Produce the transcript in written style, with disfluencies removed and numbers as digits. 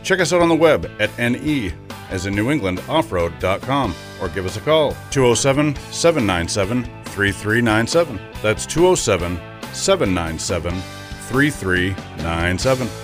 Check us out on the web at NE, as in New England, offroad.com, or give us a call, 207-797-3397. That's 207-797-3397.